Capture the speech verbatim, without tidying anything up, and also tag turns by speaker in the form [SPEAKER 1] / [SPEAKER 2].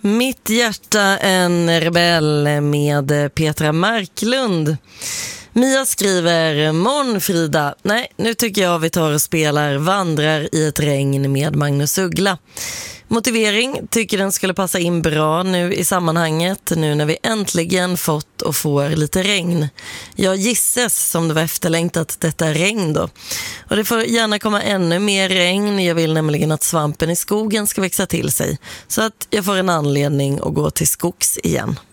[SPEAKER 1] Mitt hjärta en rebell med Petra Marklund. Mia skriver: Morgon Frida. Nej, nu tycker jag vi tar och spelar Vandrar i ett regn med Magnus Uggla. Motivering, tycker den skulle passa in bra nu i sammanhanget, nu när vi äntligen fått och får lite regn. Jag gisses som det var efterlängtat detta regn då. Och det får gärna komma ännu mer regn. Jag vill nämligen att svampen i skogen ska växa till sig, så att jag får en anledning att gå till skogs igen.